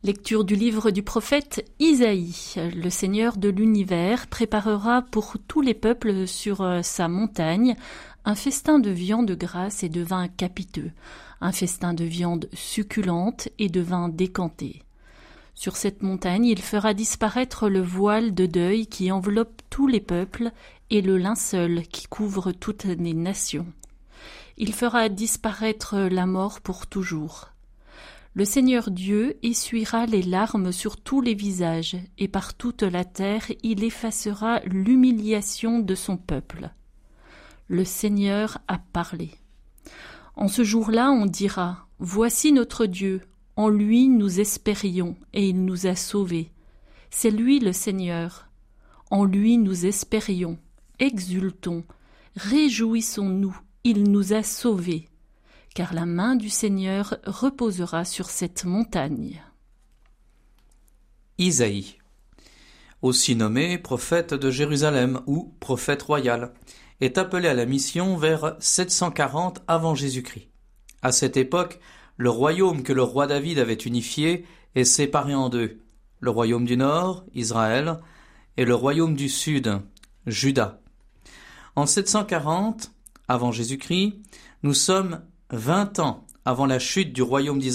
Lecture du livre du prophète Isaïe. Le Seigneur de l'univers préparera pour tous les peuples sur sa montagne un festin de viande grasse et de vin capiteux, un festin de viande succulente et de vin décanté. Sur cette montagne, il fera disparaître le voile de deuil qui enveloppe tous les peuples et le linceul qui couvre toutes les nations. Il fera disparaître la mort pour toujours. Le Seigneur Dieu essuiera les larmes sur tous les visages, et par toute la terre il effacera l'humiliation de son peuple. Le Seigneur a parlé. En ce jour-là, on dira : Voici notre Dieu, en lui nous espérions, et il nous a sauvés. C'est lui le Seigneur. En lui nous espérions, exultons, réjouissons-nous, il nous a sauvés. Car la main du Seigneur reposera sur cette montagne. Isaïe, aussi nommé prophète de Jérusalem ou prophète royal, est appelé à la mission vers 740 avant Jésus-Christ. À cette époque, le royaume que le roi David avait unifié est séparé en deux, le royaume du nord, Israël, et le royaume du sud, Juda. En 740 avant Jésus-Christ, nous sommes 20 ans avant la chute du royaume d'Israël